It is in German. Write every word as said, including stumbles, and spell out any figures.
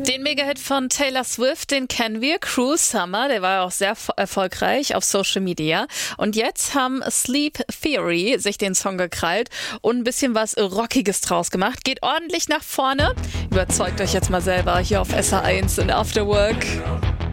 Den Mega-Hit von Taylor Swift, den kennen wir, Cruel Summer, der war ja auch sehr erfolgreich auf Social Media. Und jetzt haben Sleep Theory sich den Song gekrallt und ein bisschen was Rockiges draus gemacht. Geht ordentlich nach vorne. Überzeugt euch jetzt mal selber hier auf S R eins in After Work.